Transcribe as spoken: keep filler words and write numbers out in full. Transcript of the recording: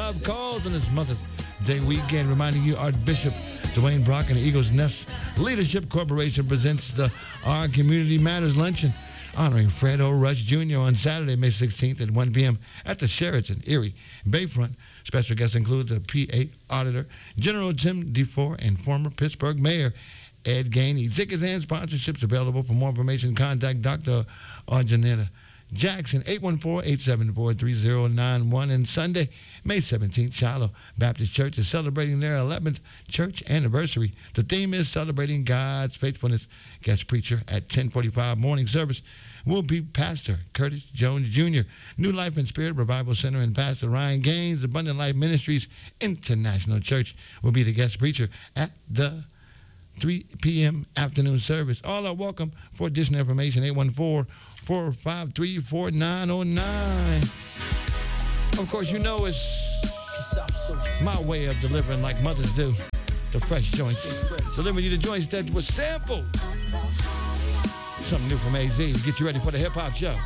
Love calls on this Mother's Day weekend. Reminding you, Archbishop Dwayne Brock and the Eagles Nest Leadership Corporation presents the Our Community Matters Luncheon, honoring Fred O. Rush Junior on Saturday, May sixteenth at one p.m. at the Sheraton Erie Bayfront. Special guests include the P A Auditor, General Tim DeFore, and former Pittsburgh Mayor Ed Gainey. Tickets and sponsorships available. For more information, contact Doctor Arjanetta Jackson, eight one four, eight seven four, three zero nine one. And Sunday, May seventeenth, Shiloh Baptist Church is celebrating their eleventh church anniversary. The theme is Celebrating God's Faithfulness. Guest preacher at ten forty-five morning service will be Pastor Curtis Jones Junior New Life and Spirit Revival Center and Pastor Ryan Gaines, Abundant Life Ministries International Church, will be the guest preacher at the three p.m. afternoon service. All are welcome. For additional information, eight one four, four five three, four nine zero nine. Of course, you know it's my way of delivering like mothers do. The fresh joints. Delivering you the joints that was sampled. Something new from A Z to get you ready for the hip-hop show.